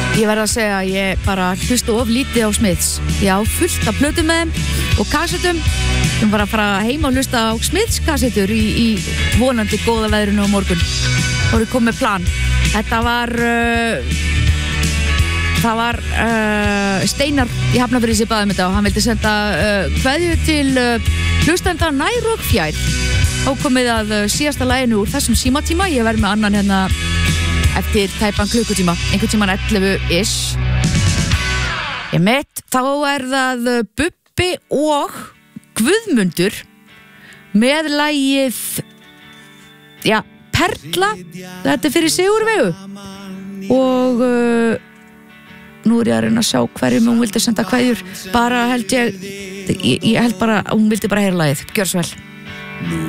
Ég verð að segja að ég bara hlusta of lítið á Smiths. Ég á fullt af plötum með þeim og kassettum. Ég var að fara heim og hlusta á Smiths kassettur í vonandi góða veðrinu á morgun. Og við komum með plan. Þetta var það var Steinar í Hafnarfirði sem baði þetta og hann vildi senda kveðju til hlustenda nær og fjær. Þá komið að síðasta laginu úr þessum símatíma. Ég verð með annan hérna eftir tæpan klukkutíma, einhvern tíman 11-ish. Ég mitt, þá er það Bubbi og Guðmundur með lagið Perla. Þetta er fyrir Sigurveigu og nú er ég að reyna að sjá hverjum hún vildi senda kveðjur. Bara held ég held bara, hún vildi bara heyra lagið. Gjörðu svo vel.